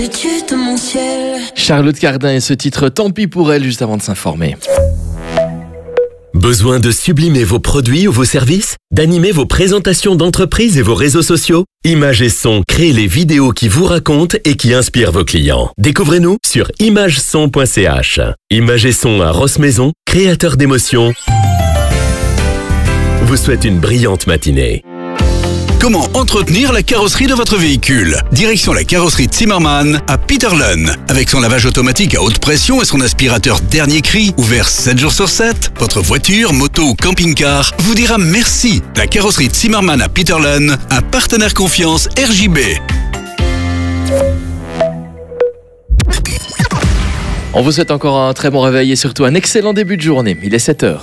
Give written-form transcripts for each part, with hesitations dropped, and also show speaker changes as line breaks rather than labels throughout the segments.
De mon ciel.
Charlotte Cardin et ce titre Tant pis pour elle juste avant de s'informer.
Besoin de sublimer vos produits ou vos services? D'animer vos présentations d'entreprise et vos réseaux sociaux? Images et Son crée les vidéos qui vous racontent et qui inspirent vos clients. Découvrez-nous sur imageson.ch. Images et Son à Rosse-Maison, créateur d'émotions, vous souhaite une brillante matinée.
Comment entretenir la carrosserie de votre véhicule? Direction la carrosserie Zimmermann à Peterlen. Avec son lavage automatique à haute pression et son aspirateur dernier cri, ouvert 7 jours sur 7, votre voiture, moto ou camping-car vous dira merci. La carrosserie Zimmermann à Peterlen, un partenaire confiance RJB.
On vous souhaite encore un très bon réveil et surtout un excellent début de journée. Il est 7h.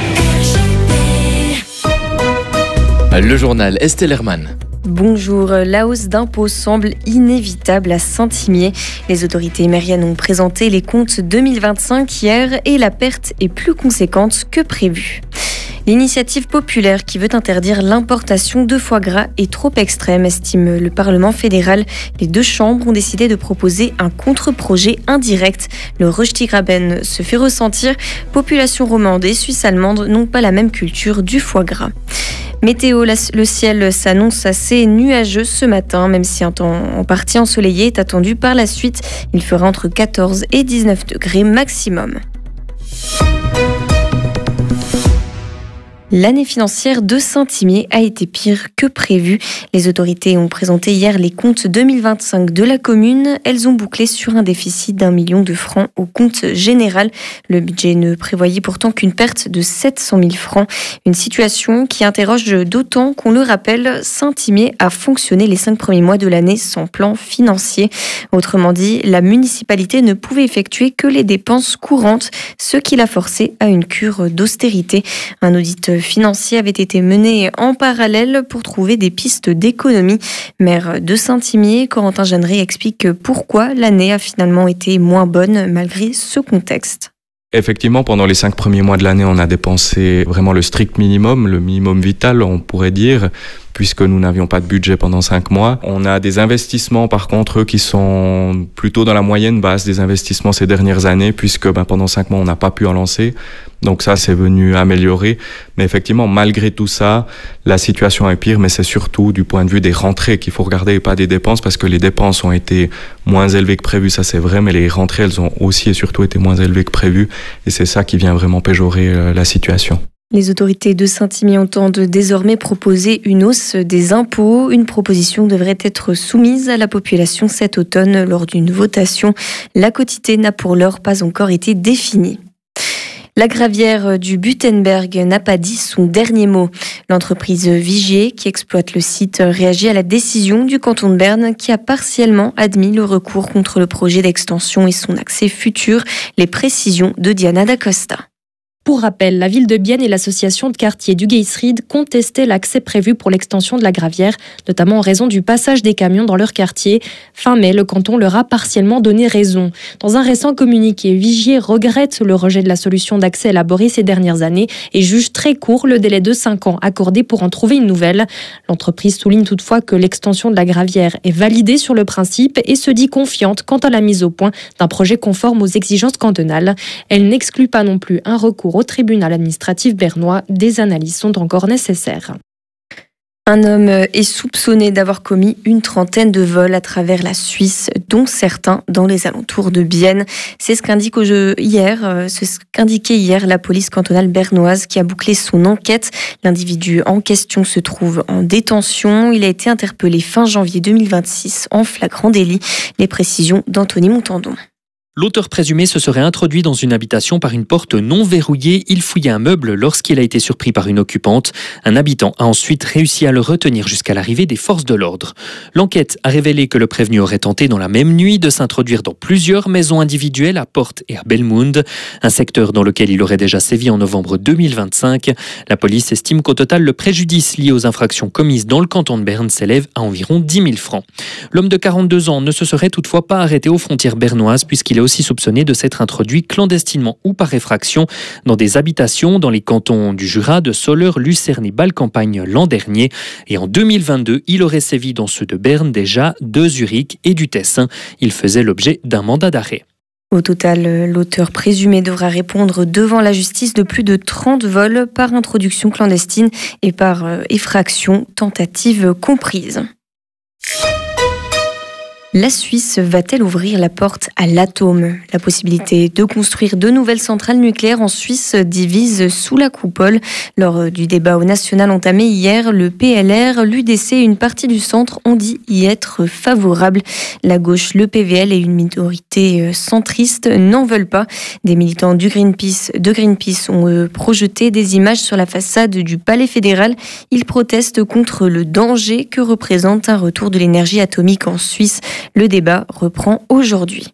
Le journal Estelle Hermann.
Bonjour, la hausse d'impôts semble inévitable à Saint-Imier. Les autorités maiриennes ont présenté les comptes 2025 hier et la perte est plus conséquente que prévu. L'initiative populaire qui veut interdire l'importation de foie gras est trop extrême, estime le Parlement fédéral. Les deux chambres ont décidé de proposer un contre-projet indirect. Le Röstigraben se fait ressentir. Population romande et suisse-allemande n'ont pas la même culture du foie gras. Météo, le ciel s'annonce assez nuageux ce matin, même si un temps en partie ensoleillé est attendu par la suite. Il fera entre 14 et 19 degrés maximum. L'année financière de Saint-Imier a été pire que prévu. Les autorités ont présenté hier les comptes 2025 de la commune. Elles ont bouclé sur un déficit d'1 million de francs au compte général. Le budget ne prévoyait pourtant qu'une perte de 700 000 francs. Une situation qui interroge d'autant qu'on le rappelle, Saint-Imier a fonctionné les 5 premiers mois de l'année sans plan financier. Autrement dit, la municipalité ne pouvait effectuer que les dépenses courantes, ce qui l'a forcé à une cure d'austérité. Un audit financier avait été mené en parallèle pour trouver des pistes d'économie. Maire de Saint-Imier, Corentin Jeanneret explique pourquoi l'année a finalement été moins bonne malgré ce contexte.
Effectivement, pendant les 5 premiers mois de l'année, on a dépensé vraiment le strict minimum, le minimum vital, on pourrait dire, puisque nous n'avions pas de budget pendant 5 mois. On a des investissements, par contre, qui sont plutôt dans la moyenne basse des investissements ces dernières années, puisque pendant 5 mois, on n'a pas pu en lancer. Donc ça, c'est venu améliorer. Mais effectivement, malgré tout ça, la situation est pire, mais c'est surtout du point de vue des rentrées qu'il faut regarder et pas des dépenses, parce que les dépenses ont été moins élevées que prévu, ça c'est vrai, mais les rentrées, elles ont aussi et surtout été moins élevées que prévu. Et c'est ça qui vient vraiment péjorer la situation.
Les autorités de Saint-Imier entendent désormais proposer une hausse des impôts. Une proposition devrait être soumise à la population cet automne lors d'une votation. La quotité n'a pour l'heure pas encore été définie. La gravière du Butenberg n'a pas dit son dernier mot. L'entreprise Vigier, qui exploite le site, réagit à la décision du canton de Berne qui a partiellement admis le recours contre le projet d'extension et son accès futur. Les précisions de Diana D'Acosta.
Pour rappel, la ville de Bienne et l'association de quartier du Geisried contestaient l'accès prévu pour l'extension de la gravière, notamment en raison du passage des camions dans leur quartier. Fin mai, le canton leur a partiellement donné raison. Dans un récent communiqué, Vigier regrette le rejet de la solution d'accès élaborée ces dernières années et juge très court le délai de 5 ans accordé pour en trouver une nouvelle. L'entreprise souligne toutefois que l'extension de la gravière est validée sur le principe et se dit confiante quant à la mise au point d'un projet conforme aux exigences cantonales. Elle n'exclut pas non plus un recours au tribunal administratif bernois. Des analyses sont encore nécessaires.
Un homme est soupçonné d'avoir commis une trentaine de vols à travers la Suisse, dont certains dans les alentours de Bienne. C'est ce qu'indiquait hier la police cantonale bernoise qui a bouclé son enquête. L'individu en question se trouve en détention. Il a été interpellé fin janvier 2026 en flagrant délit. Les précisions d'Anthony Montandon.
L'auteur présumé se serait introduit dans une habitation par une porte non verrouillée. Il fouillait un meuble lorsqu'il a été surpris par une occupante. Un habitant a ensuite réussi à le retenir jusqu'à l'arrivée des forces de l'ordre. L'enquête a révélé que le prévenu aurait tenté dans la même nuit de s'introduire dans plusieurs maisons individuelles à Porte et à Belmund, un secteur dans lequel il aurait déjà sévi en novembre 2025. La police estime qu'au total, le préjudice lié aux infractions commises dans le canton de Berne s'élève à environ 10 000 francs. L'homme de 42 ans ne se serait toutefois pas arrêté aux frontières bernoises puisqu'il est aussi soupçonné de s'être introduit clandestinement ou par effraction dans des habitations dans les cantons du Jura, de Soleure, Lucerne et Bâle-Campagne l'an dernier. Et en 2022, il aurait sévi dans ceux de Berne déjà, de Zurich et du Tessin. Il faisait l'objet d'un mandat d'arrêt.
Au total, l'auteur présumé devra répondre devant la justice de plus de 30 vols par introduction clandestine et par effraction, tentative comprise. La Suisse va-t-elle ouvrir la porte à l'atome ? La possibilité de construire de nouvelles centrales nucléaires en Suisse divise sous la coupole. Lors du débat au national entamé hier, le PLR, l'UDC et une partie du centre ont dit y être favorables. La gauche, le PVL et une minorité centriste n'en veulent pas. Des militants de Greenpeace ont projeté des images sur la façade du Palais fédéral. Ils protestent contre le danger que représente un retour de l'énergie atomique en Suisse. Le débat reprend aujourd'hui.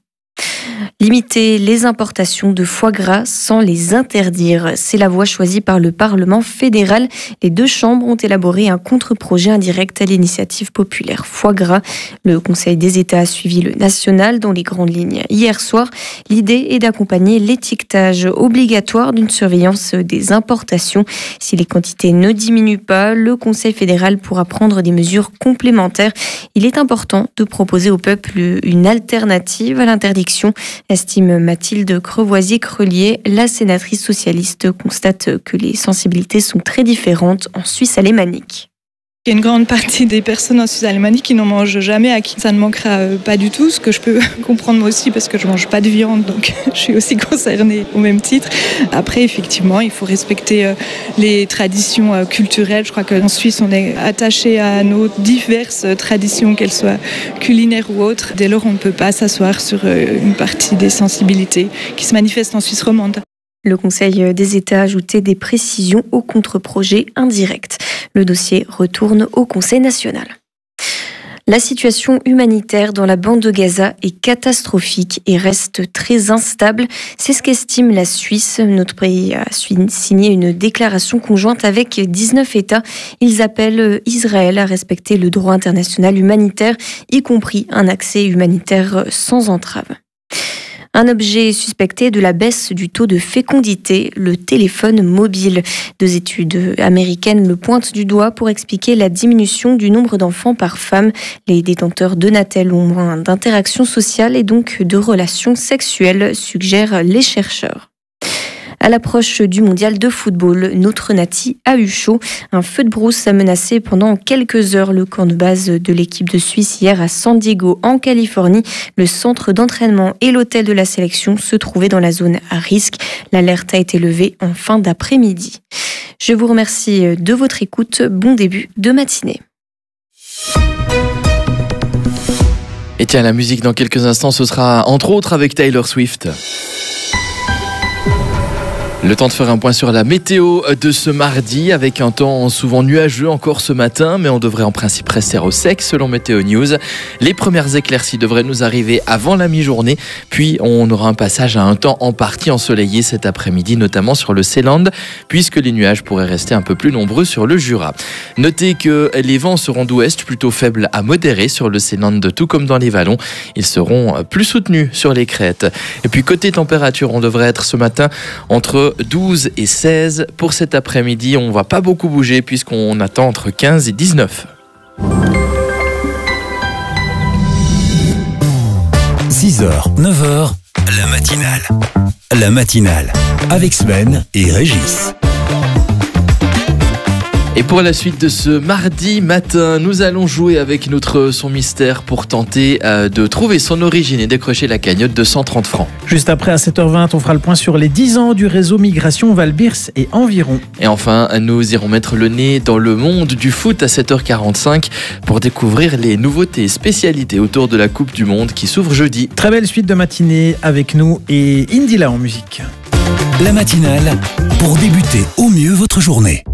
Limiter les importations de foie gras sans les interdire. C'est la voie choisie par le Parlement fédéral. Les deux chambres ont élaboré un contre-projet indirect à l'initiative populaire foie gras. Le Conseil des États a suivi le national dans les grandes lignes hier soir. L'idée est d'accompagner l'étiquetage obligatoire d'une surveillance des importations. Si les quantités ne diminuent pas, le Conseil fédéral pourra prendre des mesures complémentaires. Il est important de proposer au peuple une alternative à l'interdiction, estime Mathilde Crevoisier-Crelier. La sénatrice socialiste constate que les sensibilités sont très différentes en Suisse alémanique.
Il y a une grande partie des personnes en Suisse alémanique qui n'en mangent jamais, à qui ça ne manquera pas du tout, ce que je peux comprendre moi aussi parce que je ne mange pas de viande, donc je suis aussi concernée au même titre. Après, effectivement, il faut respecter les traditions culturelles. Je crois qu'en Suisse, on est attaché à nos diverses traditions, qu'elles soient culinaires ou autres. Dès lors, on ne peut pas s'asseoir sur une partie des sensibilités qui se manifestent en Suisse romande.
Le Conseil des États a ajouté des précisions au contre-projet indirect. Le dossier retourne au Conseil national. La situation humanitaire dans la bande de Gaza est catastrophique et reste très instable. C'est ce qu'estime la Suisse. Notre pays a signé une déclaration conjointe avec 19 États. Ils appellent Israël à respecter le droit international humanitaire, y compris un accès humanitaire sans entrave. Un objet suspecté de la baisse du taux de fécondité, le téléphone mobile. 2 études américaines le pointent du doigt pour expliquer la diminution du nombre d'enfants par femme. Les détenteurs de Natel ont moins d'interactions sociales et donc de relations sexuelles, suggèrent les chercheurs. À l'approche du mondial de football, notre Nati a eu chaud. Un feu de brousse a menacé pendant quelques heures le camp de base de l'équipe de Suisse hier à San Diego, en Californie. Le centre d'entraînement et l'hôtel de la sélection se trouvaient dans la zone à risque. L'alerte a été levée en fin d'après-midi. Je vous remercie de votre écoute. Bon début de matinée.
Et tiens, la musique dans quelques instants, ce sera entre autres avec Taylor Swift. Le temps de faire un point sur la météo de ce mardi, avec un temps souvent nuageux encore ce matin, mais on devrait en principe rester au sec selon Météo News. Les premières éclaircies devraient nous arriver avant la mi-journée, puis on aura un passage à un temps en partie ensoleillé cet après-midi, notamment sur le Seeland, puisque les nuages pourraient rester un peu plus nombreux sur le Jura. Notez que les vents seront d'ouest plutôt faibles à modérés sur le Seeland, tout comme dans les vallons. Ils seront plus soutenus sur les crêtes. Et puis côté température, on devrait être ce matin entre 12 et 16. Pour cet après-midi, on ne va pas beaucoup bouger puisqu'on attend entre 15 et 19.
6h, 9h, la matinale. La matinale, avec Sven et Régis.
Et pour la suite de ce mardi matin, nous allons jouer avec notre son mystère pour tenter de trouver son origine et décrocher la cagnotte de 130 francs.
Juste après, à 7h20, on fera le point sur les 10 ans du réseau Migration Val-Birs et environ.
Et enfin, nous irons mettre le nez dans le monde du foot à 7h45 pour découvrir les nouveautés et spécialités autour de la Coupe du Monde qui s'ouvre jeudi.
Très belle suite de matinée avec nous et Indila en musique.
La matinale, pour débuter au mieux votre journée.